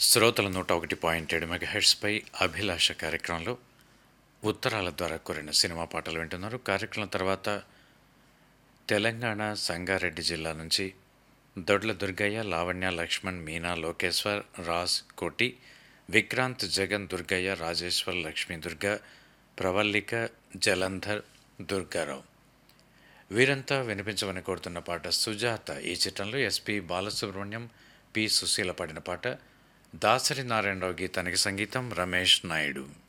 శ్రోతల 101.7 మెగాహెర్ట్స్పై అభిలాష కార్యక్రమంలో ఉత్తరాల ద్వారా కోరిన సినిమా పాటలు వింటున్నారు. కార్యక్రమం తర్వాత తెలంగాణ సంగారెడ్డి జిల్లా నుంచి దొడ్ల దుర్గయ్య, లావణ్య, లక్ష్మణ్, మీనా, లోకేశ్వర్, రాజ్, కోటి, విక్రాంత్, జగన్, దుర్గయ్య, రాజేశ్వర్, లక్ష్మీ దుర్గ, ప్రవల్లిక, జలంధర్, దుర్గారావు వీరంతా వినిపించమని కోరుతున్న పాట సుజాత. ఈ చిత్రంలో ఎస్పి బాలసుబ్రహ్మణ్యం, పి సుశీల పాడిన పాట. దాసరి నారాయణరావు గీతానికి సంగీతం రమేష్ నాయుడు.